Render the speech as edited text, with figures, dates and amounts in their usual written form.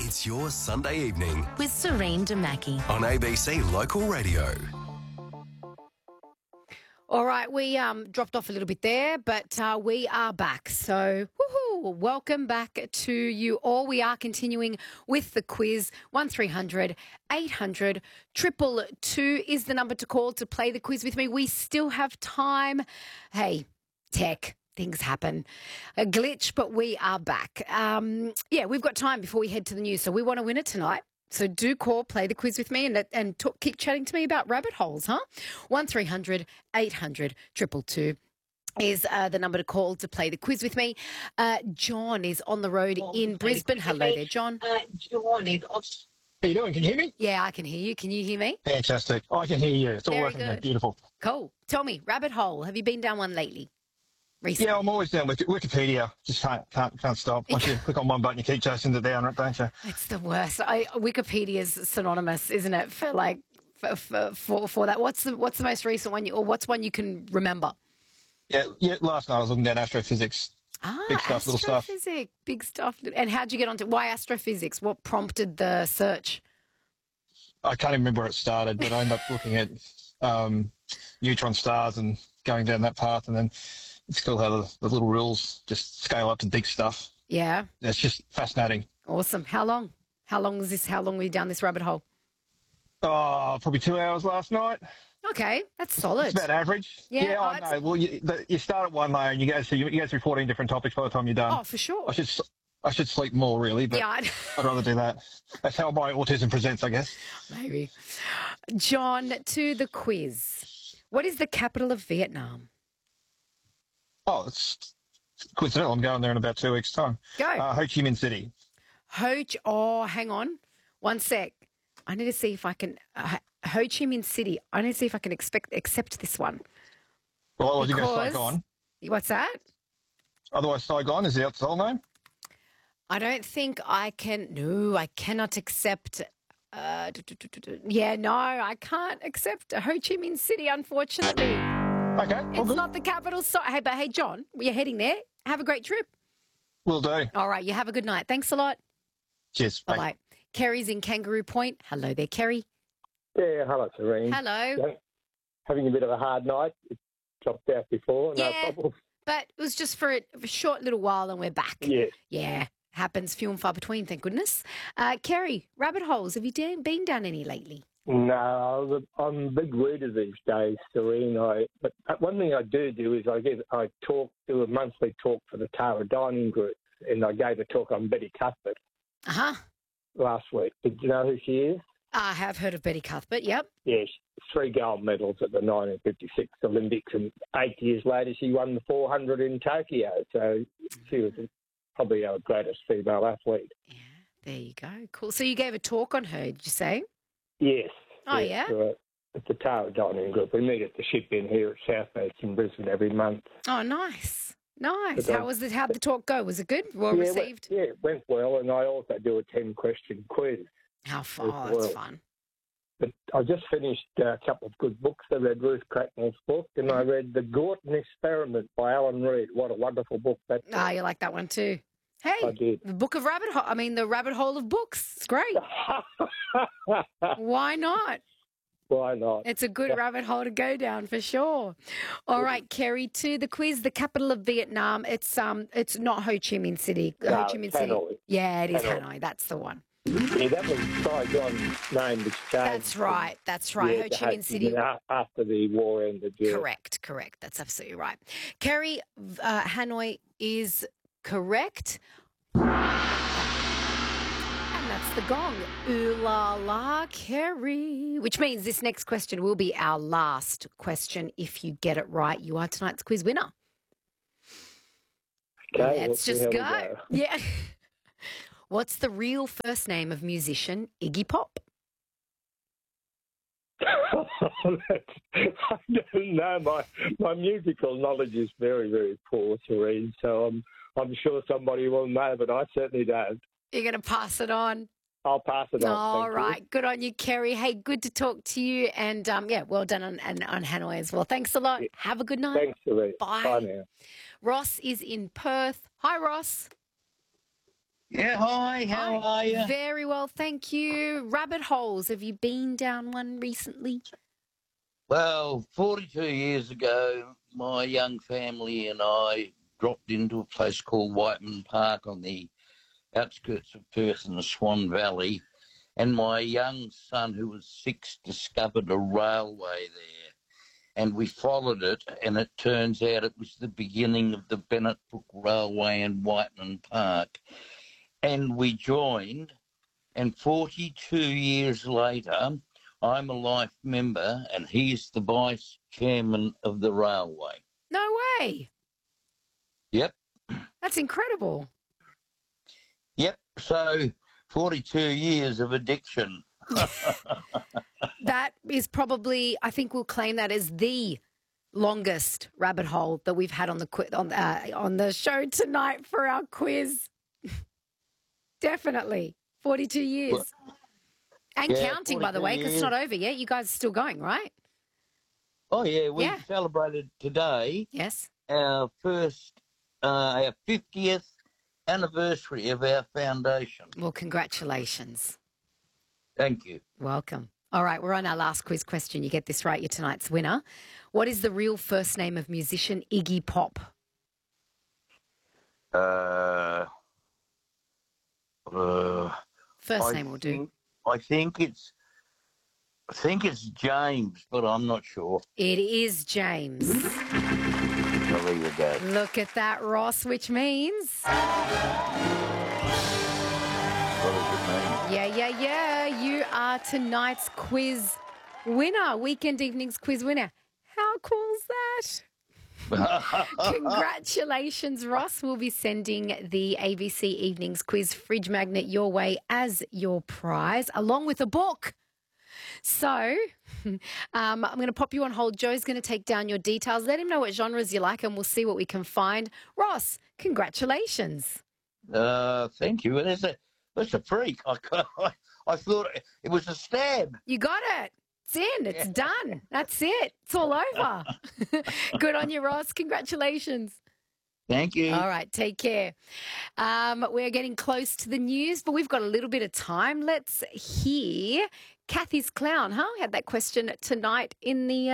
It's your Sunday evening with Serene Demaki. on ABC Local Radio. All right, we dropped off a little bit there, but we are back. So, woohoo, welcome back to you all. We are continuing with the quiz. 1300 800 222 is the number to call to play the quiz with me. We still have time. Hey, tech. Things happen. A glitch, but we are back. We've got time before we head to the news, so we want to win it tonight. So do call, play the quiz with me and keep chatting to me about rabbit holes, huh? 1300 800 222 is the number to call to play the quiz with me. John is on the road in Brisbane. Hello there, John. John is How you doing? Can you hear me? Yeah, I can hear you. Can you hear me? Fantastic. I can hear you. It's all Very working. good. Beautiful. Cool. Tell me, rabbit hole. Have you been down one lately? Recently? Yeah, I'm always down with Wikipedia. Just can't stop. Once you click on one button, you keep chasing it down, don't you? It's the worst. Wikipedia's synonymous, isn't it? For that. What's the most recent one? Or what's one you can remember? Yeah. Last night I was looking at astrophysics. Big stuff, little stuff. Astrophysics, big stuff. And how'd you get onto why astrophysics? What prompted the search? I can't even remember where it started, but I ended up looking at neutron stars and going down that path, and then it's still how the little rules just scale up to big stuff. Yeah. It's just fascinating. Awesome. How long? How long is this? How long were you down this rabbit hole? Oh, probably 2 hours last night. Okay, that's solid. It's about average. Yeah, I know. Well, you start at one layer and you go through 14 different topics by the time you're done. Oh, for sure. I should sleep more, really, but Yeah, I'd rather do that. That's how my autism presents, I guess. maybe. John, to the quiz. What is the capital of Vietnam? Oh, it's coincidental. I'm going there in about 2 weeks' time. Go. Ho Chi Minh City. Hang on. One sec. I need to see if I can. Ho Chi Minh City. I need to see if I can accept this one. Well, otherwise you go Because- Saigon. What's that? Otherwise, Saigon is the outside name. I don't think I can. No, I cannot accept. Yeah, no, I can't accept Ho Chi Minh City, unfortunately. Okay. all It's good. not the capital. Hey, John, you're heading there. Have a great trip. Will do. All right, you have a good night. Thanks a lot. Cheers. Bye bye. Kerry's in Kangaroo Point. Hello there, Kerry. Yeah, hello, Serene. Hello. Yeah, having a bit of a hard night. It dropped out before, no Yeah. problem. But it was just for a short little while and we're back. Yes. Yeah. Happens few and far between, thank goodness. Kerry, rabbit holes. Have you been down any lately? No, I'm a big reader these days, Serene. But one thing I do is I do a monthly talk for the Tara Dining Group, and I gave a talk on Betty Cuthbert Uh-huh. last week. Did you know who she is? I have heard of Betty Cuthbert, yep. Yes, 3 gold medals at the 1956 Olympics, and 8 years later she won the 400 in Tokyo. So she was probably our greatest female athlete. Yeah, there you go. Cool. So you gave a talk on her, did you say? Yes. Oh, yes, yeah? At the Tara Dining Group. We meet at the ship in here at Southcoast in Brisbane every month. Oh, nice. Nice. But, How'd the talk go? Was it good? Well received? It went well, and I also do a 10-question quiz. How fun? as Oh, that's well. fun. But I just finished a couple of good books. I read Ruth Cracknell's book, and I read The Gorton Experiment by Alan Reed. What a wonderful book that was. Ah, you like that one too. Hey, I did. the rabbit hole of books. It's great. Why not? Why not? It's a good rabbit hole to go down for sure. All right, Kerry, to the quiz. The capital of Vietnam. It's not Ho Chi Minh City. No, Ho Chi Minh City. Hanoi. Yeah, it is Hanoi. Hanoi. That's the one. Yeah, that was Saigon's name, which changed. That's right. That's right. Yeah, Ho Chi Minh City. After the war ended. Yeah. Correct. That's absolutely right. Kerry, Hanoi is correct. And that's the gong. Ooh la la, Kerry. Which means this next question will be our last question. If you get it right, you are tonight's quiz winner. Okay, Let's well, just here go. we Yeah. What's the real first name of musician Iggy Pop? I don't know. My musical knowledge is very, very poor, Serene. So I'm sure somebody will know, but I certainly don't. You're going to pass it on. I'll pass it on. All Thank you. right. Good on you, Kerry. Hey, good to talk to you. And, well done on Hanoi as well. Thanks a lot. Yeah. Have a good night. Thanks, Serene. Bye. Bye now. Ross is in Perth. Hi, Ross. Yeah, hi, how Hi. are you? Very well, thank you. Rabbit holes. Have you been down one recently? Well, 42 years ago, my young family and I dropped into a place called Whiteman Park on the outskirts of Perth in the Swan Valley, and my young son, who was 6, discovered a railway there. And we followed it, and it turns out it was the beginning of the Bennett Brook Railway in Whiteman Park. And we joined, and 42 years later, I'm a life member, and he's the vice chairman of the railway. No way. Yep, That's incredible. yep. So 42 years of addiction. That is probably, I think we'll claim that as the longest rabbit hole that we've had on the show tonight for our quiz. Definitely. 42 years. And Yeah, counting, by the 42 way, because it's years. not over yet. You guys are still going, right? Oh yeah, we Yeah. celebrated today Yes. our 50th anniversary of our foundation. Well, congratulations. Thank you. Welcome. All right, we're on our last quiz question. You get this right, you're tonight's winner. What is the real first name of musician Iggy Pop? First I name will do. think- I think it's James, but I'm not sure. It is James. So there you go. Look at that, Ross, which means... What does it Yeah. You are tonight's quiz winner, Weekend Evenings quiz winner. How cool's that? mean? Congratulations, Ross. We'll be sending the ABC Evenings Quiz fridge magnet your way as your prize, along with a book. So I'm going to pop you on hold. Joe's going to take down your details. Let him know what genres you like, and we'll see what we can find. Ross, congratulations. Thank you. That's a freak. I thought it was a stab. You got it. It's in. It's done. That's it. It's all over. Good on you, Ross. Congratulations. Thank you. All right, take care. We're getting close to the news, but we've got a little bit of time. Let's hear Kathy's Clown, huh? We had that question tonight in the